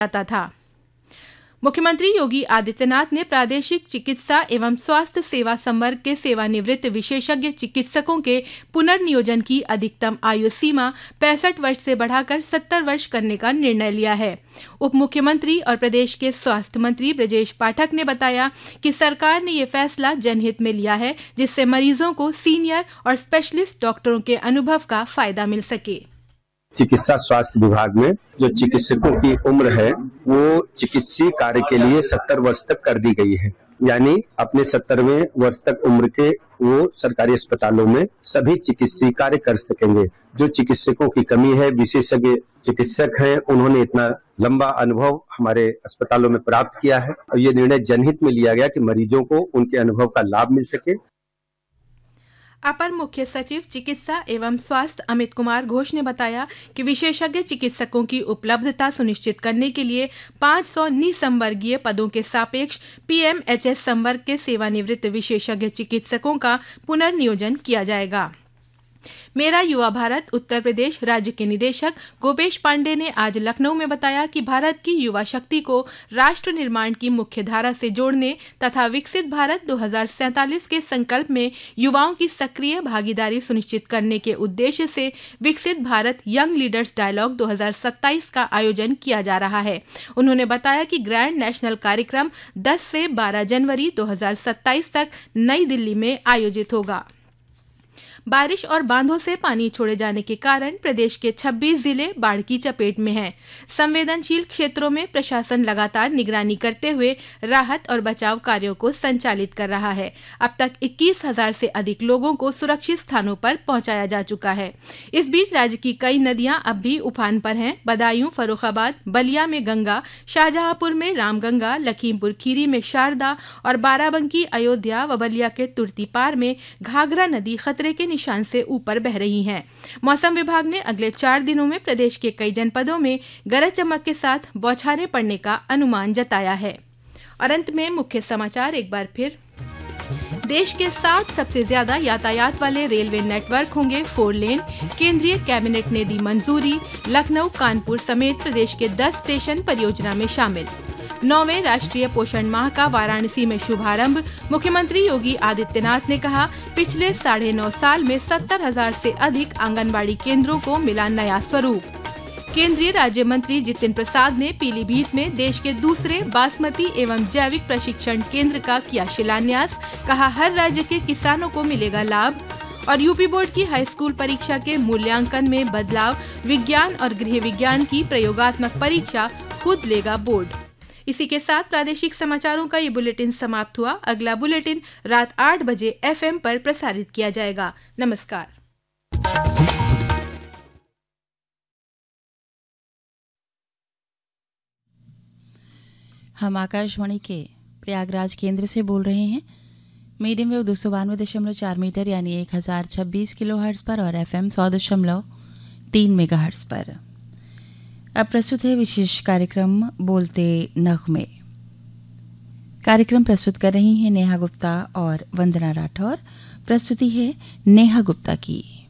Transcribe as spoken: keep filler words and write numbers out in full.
जाता था। मुख्यमंत्री योगी आदित्यनाथ ने प्रादेशिक चिकित्सा एवं स्वास्थ्य सेवा संवर्ग के सेवानिवृत्त विशेषज्ञ चिकित्सकों के पुनर्नियोजन की अधिकतम आयु सीमा पैंसठ वर्ष से बढ़ाकर सत्तर वर्ष करने का निर्णय लिया है। उप मुख्यमंत्री और प्रदेश के स्वास्थ्य मंत्री ब्रजेश पाठक ने बताया कि सरकार ने ये फैसला जनहित में लिया है, जिससे मरीजों को सीनियर और स्पेशलिस्ट डॉक्टरों के अनुभव का फायदा मिल सके। चिकित्सा स्वास्थ्य विभाग में जो चिकित्सकों की उम्र है वो चिकित्सीय कार्य के लिए सत्तर वर्ष तक कर दी गई है, यानी अपने सत्तरवें वर्ष तक उम्र के वो सरकारी अस्पतालों में सभी चिकित्सीय कार्य कर सकेंगे। जो चिकित्सकों की कमी है, विशेषज्ञ चिकित्सक हैं, उन्होंने इतना लंबा अनुभव हमारे अस्पतालों में प्राप्त किया है और ये निर्णय जनहित में लिया गया कि मरीजों को उनके अनुभव का लाभ मिल सके। अपर मुख्य सचिव चिकित्सा एवं स्वास्थ्य अमित कुमार घोष ने बताया कि विशेषज्ञ चिकित्सकों की उपलब्धता सुनिश्चित करने के लिए पाँच सौ निसंवर्गीय पदों के सापेक्ष पीएमएचएस संवर्ग के सेवानिवृत्त विशेषज्ञ चिकित्सकों का पुनर्नियोजन किया जाएगा। मेरा युवा भारत उत्तर प्रदेश राज्य के निदेशक गोपेश पांडे ने आज लखनऊ में बताया कि भारत की युवा शक्ति को राष्ट्र निर्माण की मुख्य धारा से जोड़ने तथा विकसित भारत दो हज़ार सैंतालीस के संकल्प में युवाओं की सक्रिय भागीदारी सुनिश्चित करने के उद्देश्य से विकसित भारत यंग लीडर्स डायलॉग दो हज़ार सत्ताईस का आयोजन किया जा रहा है। उन्होंने बताया कि ग्रैंड नेशनल कार्यक्रम दस से बारह जनवरी दो हज़ार सत्ताईस तक नई दिल्ली में आयोजित होगा। बारिश और बांधों से पानी छोड़े जाने के कारण प्रदेश के छब्बीस जिले बाढ़ की चपेट में हैं। संवेदनशील क्षेत्रों में प्रशासन लगातार निगरानी करते हुए राहत और बचाव कार्यों को संचालित कर रहा है। अब तक इक्कीस हजार से अधिक लोगों को सुरक्षित स्थानों पर पहुंचाया जा चुका है। इस बीच राज्य की कई नदियां अब भी उफान पर हैं। बदायूं, फर्रुखाबाद, बलिया में गंगा, शाहजहांपुर में रामगंगा, लखीमपुर खीरी में शारदा और बाराबंकी, अयोध्या व बलिया के तुर्तीपार में घाघरा नदी खतरे के निशान से ऊपर बह रही हैं। मौसम विभाग ने अगले चार दिनों में प्रदेश के कई जनपदों में गरज चमक के साथ बौछारें पड़ने का अनुमान जताया है। और अंत में मुख्य समाचार एक बार फिर। देश के सात सबसे ज्यादा यातायात वाले रेलवे नेटवर्क होंगे फोर लेन। केंद्रीय कैबिनेट ने दी मंजूरी। लखनऊ, कानपुर समेत प्रदेश के दस स्टेशन परियोजना में शामिल। नौवें राष्ट्रीय पोषण माह का वाराणसी में शुभारंभ। मुख्यमंत्री योगी आदित्यनाथ ने कहा, पिछले साढ़े नौ साल में सत्तर हजार से अधिक आंगनबाड़ी केंद्रों को मिला नया स्वरूप। केंद्रीय राज्य मंत्री जितिन प्रसाद ने पीलीभीत में देश के दूसरे बासमती एवं जैविक प्रशिक्षण केंद्र का किया शिलान्यास। कहा, हर राज्य के किसानों को मिलेगा लाभ। और यूपी बोर्ड की हाई स्कूल परीक्षा के मूल्यांकन में बदलाव। विज्ञान और गृह विज्ञान की प्रयोगात्मक परीक्षा खुद लेगा बोर्ड। इसी के साथ प्रादेशिक समाचारों का ये बुलेटिन समाप्त हुआ। अगला बुलेटिन रात आठ बजे एफएम पर प्रसारित किया जाएगा। नमस्कार। हम आकाशवाणी के प्रयागराज केंद्र से बोल रहे हैं। मीडियम वेव दो सौ बानवे दशमलव चार मीटर यानी एक हजार छब्बीस किलो हर्ट्ज पर और एफएम सौ दशमलव तीन मेगा हर्ट्ज पर। अब प्रस्तुत है विशेष कार्यक्रम बोलते नगमे। कार्यक्रम प्रस्तुत कर रही हैं नेहा गुप्ता और वंदना राठौर। प्रस्तुति है नेहा गुप्ता की।